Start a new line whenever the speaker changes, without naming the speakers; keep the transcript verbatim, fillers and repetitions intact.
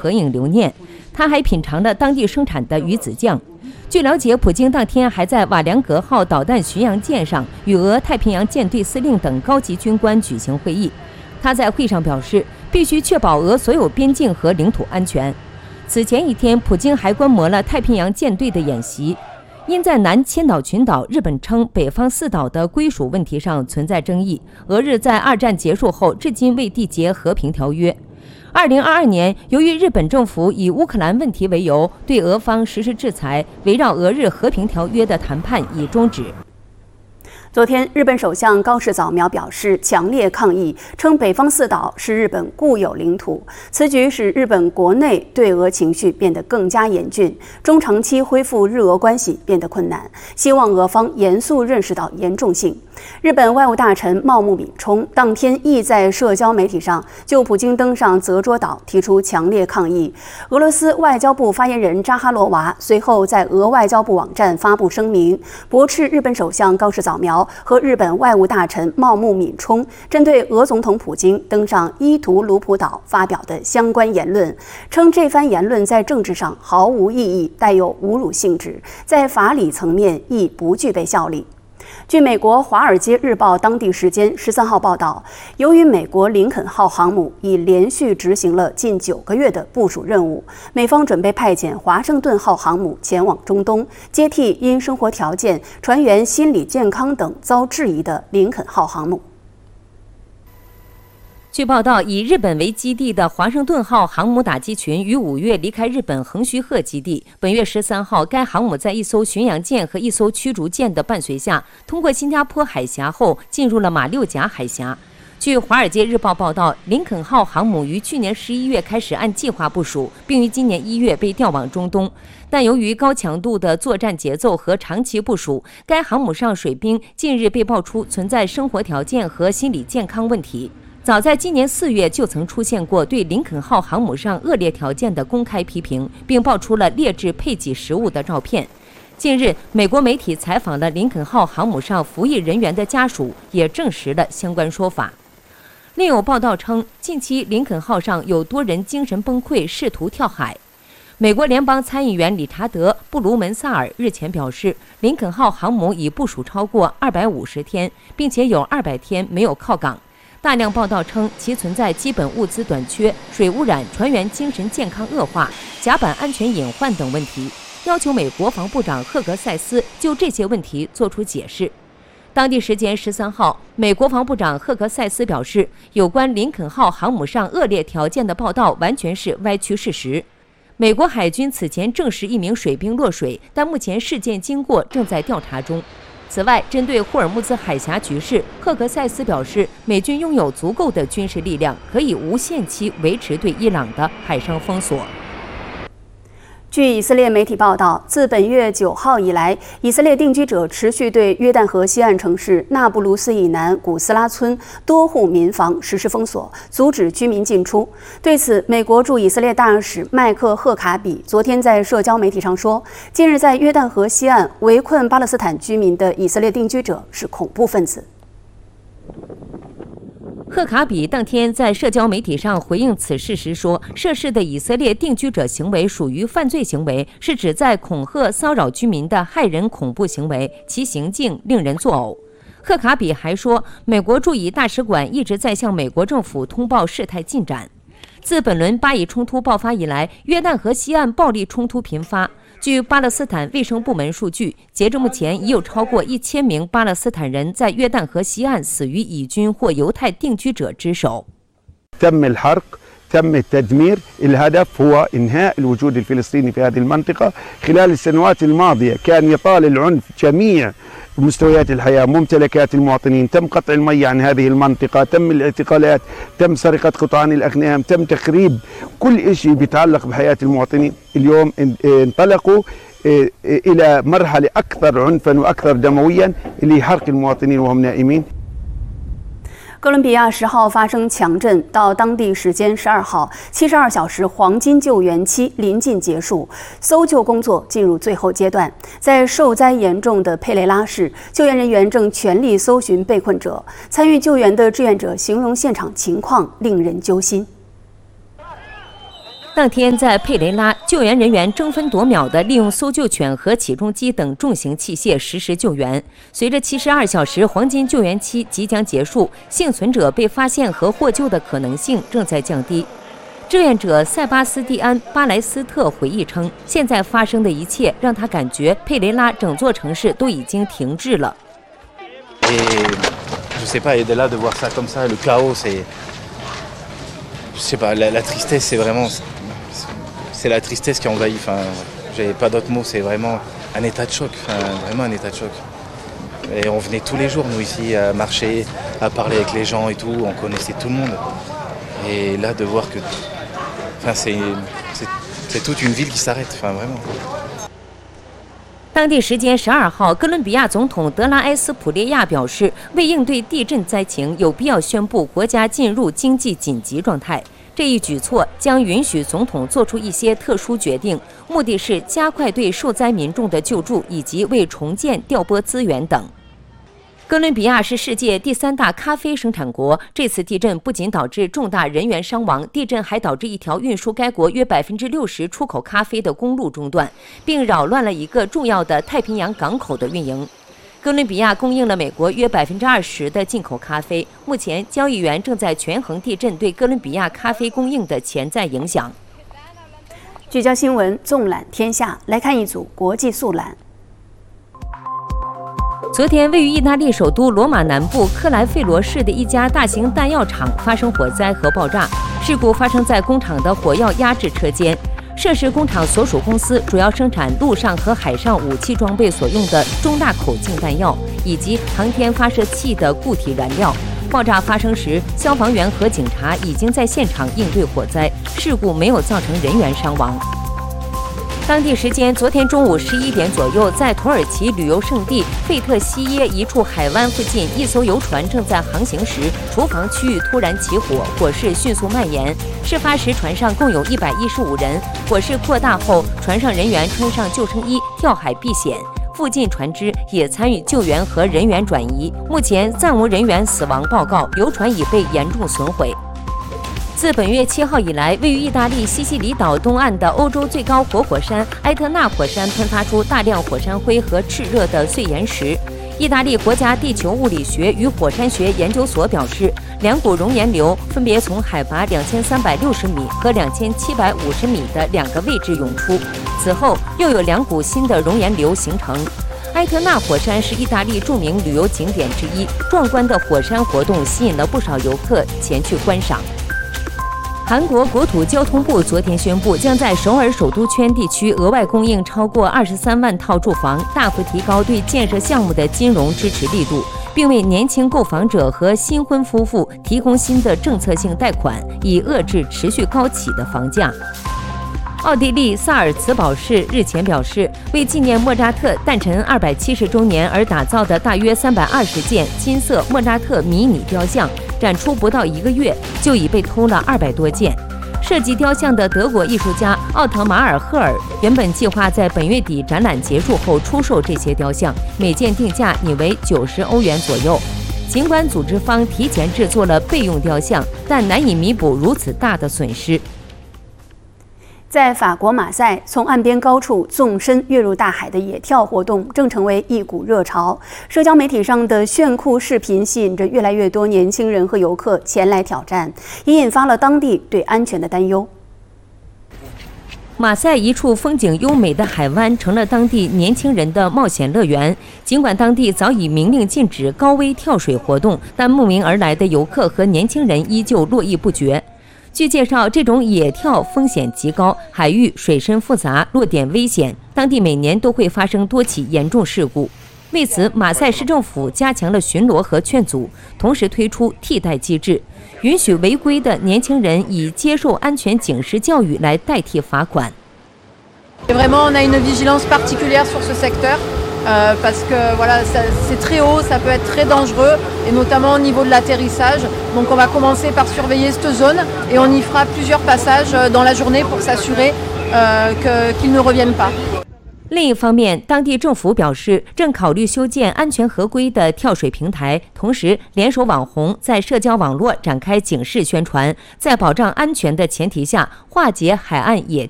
合影留念。他还品尝了当地生产的鱼子酱。据了解，普京当天还在瓦良格号导弹巡洋舰上与俄太平洋舰队司令等高级军官举行会议。他在会上表示，必须确保俄所有边境和领土安全。此前一天，普京还观摩了太平洋舰队的演习。因在南千岛群岛日本称北方四岛的归属问题上存在争议，俄日在二战结束后至今未缔结和平条约。二零二二年，由于日本政府以乌克兰问题为由对俄方实施制裁，围绕俄日和平条约的谈判已终止。
昨天，日本首相高市早苗表示强烈抗议，称北方四岛是日本固有领土。此举使日本国内对俄情绪变得更加严峻，中长期恢复日俄关系变得困难。希望俄方严肃认识到严重性。日本外务大臣茂木敏充当天亦在社交媒体上就普京登上泽捉岛提出强烈抗议。俄罗斯外交部发言人扎哈罗娃随后在俄外交部网站发布声明，驳斥日本首相高市早苗和日本外务大臣茂木敏充针对俄总统普京登上伊图鲁普岛发表的相关言论，称这番言论在政治上毫无意义，带有侮辱性质，在法理层面亦不具备效力。据美国《华尔街日报》当地时间十三号报道，由于美国林肯号航母已连续执行了近九个月的部署任务，美方准备派遣华盛顿号航母前往中东，接替因生活条件、船员心理健康等遭质疑的林肯号航母。
据报道，以日本为基地的华盛顿号航母打击群于五月离开日本横须贺基地。本月十三号，该航母在一艘巡洋舰和一艘驱逐舰的伴随下，通过新加坡海峡后进入了马六甲海峡。据《华尔街日报》报道，林肯号航母于去年十一月开始按计划部署，并于今年一月被调往中东。但由于高强度的作战节奏和长期部署，该航母上水兵近日被爆出存在生活条件和心理健康问题。早在今年四月就曾出现过对林肯号航母上恶劣条件的公开批评，并爆出了劣质配给食物的照片。近日，美国媒体采访了林肯号航母上服役人员的家属，也证实了相关说法。另有报道称，近期林肯号上有多人精神崩溃，试图跳海。美国联邦参议员理查德·布鲁门萨尔日前表示，林肯号航母已部署超过二百五十天，并且有二百天没有靠港。大量报道称其存在基本物资短缺、水污染、船员精神健康恶化、甲板安全隐患等问题，要求美国防部长赫格塞斯就这些问题作出解释。当地时间十三号，美国防部长赫格塞斯表示，有关林肯号航母上恶劣条件的报道完全是歪曲事实。美国海军此前证实一名水兵落水，但目前事件经过正在调查中。此外，针对霍尔木兹海峡局势，赫格塞斯表示，美军拥有足够的军事力量，可以无限期维持对伊朗的海上封锁。
据以色列媒体报道，自本月九号以来，以色列定居者持续对约旦河西岸城市纳布卢斯以南古斯拉村多户民房实施封锁，阻止居民进出。对此，美国驻以色列大使麦克赫卡比昨天在社交媒体上说，近日在约旦河西岸围困巴勒斯坦居民的以色列定居者是恐怖分子。
赫卡比当天在社交媒体上回应此事时说，涉事的以色列定居者行为属于犯罪行为，是指在恐吓骚扰居民的害人恐怖行为，其行径令人作呕。赫卡比还说，美国驻以大使馆一直在向美国政府通报事态进展。自本轮巴以冲突爆发以来，约旦河西岸暴力冲突频发。据巴勒斯坦卫生部门数据，截至目前已有超过一千名巴勒斯坦人在约旦河西岸死于以军或犹太定居者之手。
تم التدمير الهدف هو إنهاء الوجود الفلسطيني في هذه المنطقة خلال السنوات الماضية كان يطال العنف جميع مستويات الحياة ممتلكات المواطنين تم قطع المي عن هذه المنطقة تم الاعتقالات تم سرقة قطعان الأغنام تم تخريب كل شيء بيتعلق بحياة المواطنين اليوم انطلقوا إلى مرحلة أكثر عنفا وأكثر دمويا اللي حرق المواطنين وهم نائمين。
哥伦比亚十号发生强震，到当地时间十二号，七十二小时黄金救援期临近结束，搜救工作进入最后阶段。在受灾严重的佩雷拉市，救援人员正全力搜寻被困者。参与救援的志愿者形容现场情况令人揪心。
当天在佩雷拉，救援人员争分夺秒地利用搜救犬和起重机等重型器械实施救援。随着七十二小时黄金救援期即将结束，幸存者被发现和获救的可能性正在降低。志愿者塞巴斯蒂安·巴莱斯特回忆称，现在发生的一切让他感觉佩雷拉整座城市都已经停滞了。
Je sais pas, et de là de voir ça comme ça, le chaos, c'est, je sais pas, la, la tristesse, c'est vraiment, c'est la tristesse qui envahit. Enfin, j'avais pas d'autres mots, c'est vraiment un état de choc, enfin, vraiment un état de choc. Et on venait tous les jours, nous ici, à marcher, à parler avec les gens et tout, on connaissait tout le monde. Et là, de voir que, enfin, c'est, c'est, c'est toute une ville qui s'arrête, enfin, vraiment.
当地时间十二号，哥伦比亚总统德拉埃斯普列亚表示，为应对地震灾情，有必要宣布国家进入经济紧急状态。这一举措将允许总统做出一些特殊决定，目的是加快对受灾民众的救助，以及为重建调拨资源等。哥伦比亚是世界第三大咖啡生产国。这次地震不仅导致重大人员伤亡，地震还导致一条运输该国约百分之六十出口咖啡的公路中断，并扰乱了一个重要的太平洋港口的运营。哥伦比亚供应了美国约百分之二十的进口咖啡。目前，交易员正在权衡地震对哥伦比亚咖啡供应的潜在影响。
聚焦新闻，纵览天下，来看一组国际速览。
昨天，位于意大利首都罗马南部克莱费罗市的一家大型弹药厂发生火灾和爆炸。事故发生在工厂的火药压制车间。涉事工厂所属公司主要生产陆上和海上武器装备所用的中大口径弹药，以及航天发射器的固体燃料。爆炸发生时，消防员和警察已经在现场应对火灾，事故没有造成人员伤亡。当地时间昨天中午十一点左右，在土耳其旅游胜地费特西耶一处海湾附近，一艘游船正在航行时，厨房区域突然起火，火势迅速蔓延。事发时，船上共有一百一十五人。火势扩大后，船上人员穿上救生衣跳海避险，附近船只也参与救援和人员转移。目前暂无人员死亡报告，游船已被严重损毁。自本月七号以来，位于意大利西西里岛东岸的欧洲最高活火山埃特纳火山喷发出大量火山灰和炽热的碎岩石。意大利国家地球物理学与火山学研究所表示，两股熔岩流分别从海拔两千三百六十米和两千七百五十米的两个位置涌出，此后又有两股新的熔岩流形成。埃特纳火山是意大利著名旅游景点之一，壮观的火山活动吸引了不少游客前去观赏。韩国国土交通部昨天宣布，将在首尔首都圈地区额外供应超过二十三万套住房，大幅提高对建设项目的金融支持力度，并为年轻购房者和新婚夫妇提供新的政策性贷款，以遏制持续高企的房价。奥地利萨尔茨堡市日前表示，为纪念莫扎特诞辰二百七十周年而打造的大约三百二十件金色莫扎特迷你雕像，展出不到一个月就已被偷了二百多件。设计雕像的德国艺术家奥特马尔赫尔原本计划在本月底展览结束后出售这些雕像，每件定价拟为九十欧元左右。尽管组织方提前制作了备用雕像，但难以弥补如此大的损失。
在法国马赛，从岸边高处纵身跃入大海的野跳活动正成为一股热潮。社交媒体上的炫酷视频吸引着越来越多年轻人和游客前来挑战，也引发了当地对安全的担忧。
马赛一处风景优美的海湾成了当地年轻人的冒险乐园。尽管当地早已明令禁止高危跳水活动，但慕名而来的游客和年轻人依旧络绎不绝。据介绍，这种野跳风险极高，海域水深复杂，落点危险，当地每年都会发生多起严重事故。为此，马赛市政府加强了巡逻和劝阻，同时推出替代机制，允许违规的年轻人以接受安全警示教育来代替罚款。
Vraiment, on a une vigilance particulière sur ce secteur. Euh, parce que voilà, ça, c'est très haut, ça peut être très dangereux, et notamment au niveau de l'atterrissage. Donc on va commencer par surveiller cette zone et on y fera plusieurs passages dans la journée pour s'assurer euh, que, qu'ils ne reviennent pas.
另一方面，当地政府表示正考虑修建安全合规的跳水平台，同时联手网红在社交网络展开警示宣传，在保障安全的前提下，化解海岸野